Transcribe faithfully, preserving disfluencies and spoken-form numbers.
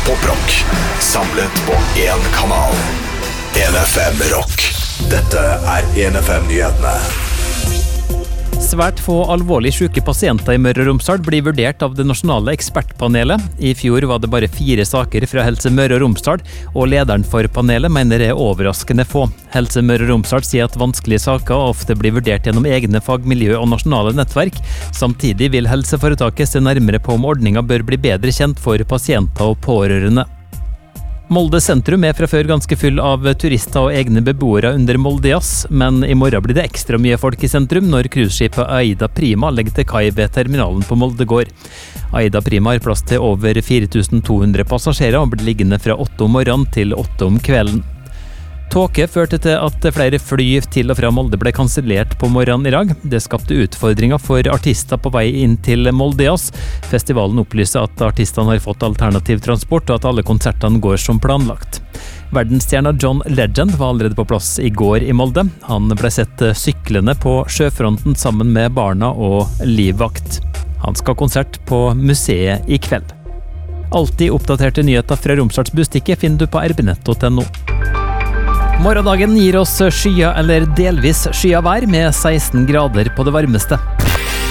poprock, samlet på én kanal. En F M Rock. Dette er En F M-nyhetene. Svært få alvorlig syke pasienter i Møre og Romsdal blir vurdert av det nasjonale ekspertpanelet. I fjor var det bare fire saker fra Helse Møre og Romsdal, og lederen for panelet mener det er overraskende få. Helse Møre og Romsdal sier at vanskelige saker ofte blir vurdert gjennom egne fagmiljø og nasjonale nettverk. Samtidig vil helseforetaket se nærmere på om ordningen bør bli bedre kjent for pasienter og pårørende. Molde sentrum er fra før ganske full av turister og egne beboere under Moldejazz, men i morgen blir det ekstra mye folk i sentrum når cruiseskipet Aida Prima legger til kai ved terminalen på Molde gård. Aida Prima har plass til over fire tusen to hundre passasjerer og blir liggende fra åtte om morgenen til åtte om kvelden. Tåke førte til at flere fly til og fra Molde ble kansellert på morgenen i dag. Det skapte utfordringer for artister på vei inn til Moldejazz. Festivalen opplyser at artistene har fått alternativ transport, og at alle konsertene går som planlagt. Verdensstjerna John Legend var allerede på plass i går i Molde. Han ble sett syklende på sjøfronten sammen med barna og livvakt. Han skal ha konsert på museet i kveld. Alltid oppdaterte nyheter fra Romsdals Bustikke finner du på r b nett punktum no. Morgendagen gir oss skya eller delvis skya vær med seksten grader på det varmeste.